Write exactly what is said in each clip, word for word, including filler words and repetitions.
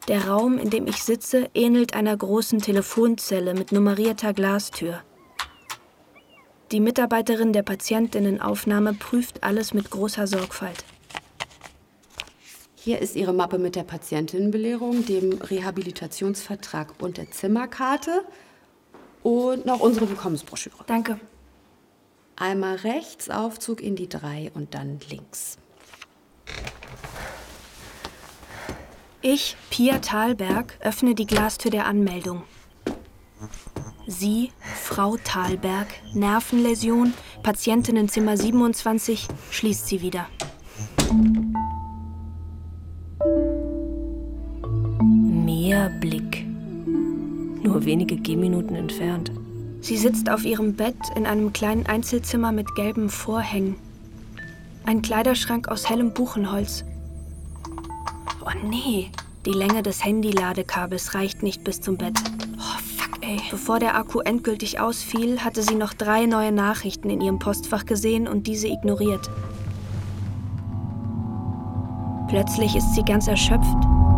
Der Raum, in dem ich sitze, ähnelt einer großen Telefonzelle mit nummerierter Glastür. Die Mitarbeiterin der Patientinnenaufnahme prüft alles mit großer Sorgfalt. Hier ist Ihre Mappe mit der Patientinnenbelehrung, dem Rehabilitationsvertrag und der Zimmerkarte und noch unsere Willkommensbroschüre. Danke. Einmal rechts, Aufzug in die drei und dann links. Ich, Pia Thalberg, öffne die Glastür der Anmeldung. Sie, Frau Thalberg, Nervenläsion, Patientinnenzimmer siebenundzwanzig, schließt sie wieder. Meerblick. Nur wenige Gehminuten entfernt. Sie sitzt auf ihrem Bett in einem kleinen Einzelzimmer mit gelben Vorhängen. Ein Kleiderschrank aus hellem Buchenholz. Oh nee, die Länge des Handy-Ladekabels reicht nicht bis zum Bett. Oh fuck ey. Bevor der Akku endgültig ausfiel, hatte sie noch drei neue Nachrichten in ihrem Postfach gesehen und diese ignoriert. Plötzlich ist sie ganz erschöpft.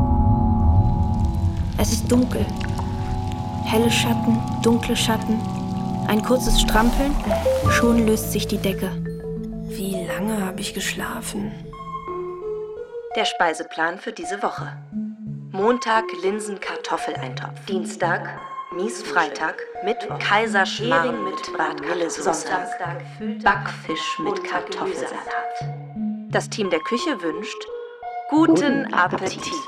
Es ist dunkel. Helle Schatten, dunkle Schatten. Ein kurzes Strampeln, schon löst sich die Decke. Wie lange habe ich geschlafen? Der Speiseplan für diese Woche. Montag Linsen-Kartoffeleintopf. Dienstag Mies-Freitag. Mittwoch Kaiserschmarrn mit Vanillesoße. Samstag Backfisch mit Kartoffelsalat. Das Team der Küche wünscht guten, guten Appetit. Appetit.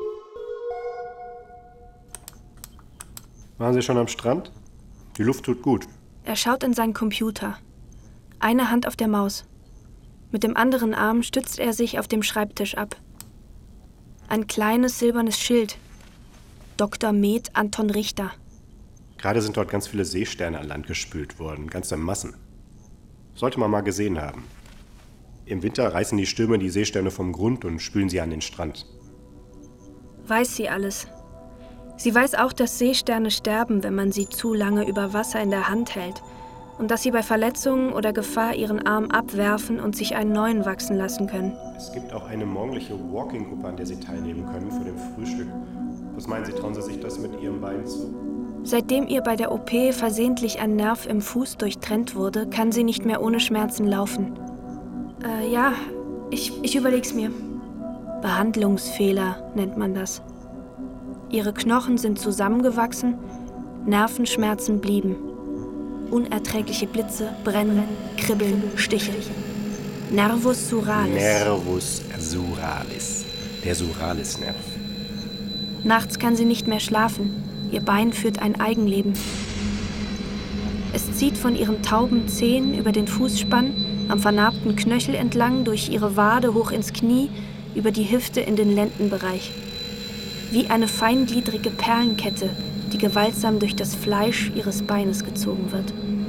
Waren Sie schon am Strand? Die Luft tut gut. Er schaut in seinen Computer. Eine Hand auf der Maus. Mit dem anderen Arm stützt er sich auf dem Schreibtisch ab. Ein kleines silbernes Schild. Doktor Med Anton Richter. Gerade sind dort ganz viele Seesterne an Land gespült worden, ganz in Massen. Sollte man mal gesehen haben. Im Winter reißen die Stürme die Seesterne vom Grund und spülen sie an den Strand. Weiß sie alles. Sie weiß auch, dass Seesterne sterben, wenn man sie zu lange über Wasser in der Hand hält. Und dass sie bei Verletzungen oder Gefahr ihren Arm abwerfen und sich einen neuen wachsen lassen können. Es gibt auch eine morgendliche Walking-Gruppe, an der Sie teilnehmen können vor dem Frühstück. Was meinen Sie, trauen Sie sich das mit Ihrem Bein zu? Seitdem ihr bei der O P versehentlich ein Nerv im Fuß durchtrennt wurde, kann sie nicht mehr ohne Schmerzen laufen. Äh, ja, ich, ich überleg's mir. Behandlungsfehler nennt man das. Ihre Knochen sind zusammengewachsen, Nervenschmerzen blieben. Unerträgliche Blitze, Brennen, Kribbeln, Stiche. Nervus suralis. Nervus suralis. Der Suralis-Nerv. Nachts kann sie nicht mehr schlafen. Ihr Bein führt ein Eigenleben. Es zieht von ihren tauben Zehen über den Fußspann, am vernarbten Knöchel entlang, durch ihre Wade hoch ins Knie, über die Hüfte in den Lendenbereich. Wie eine feingliedrige Perlenkette, die gewaltsam durch das Fleisch ihres Beines gezogen wird.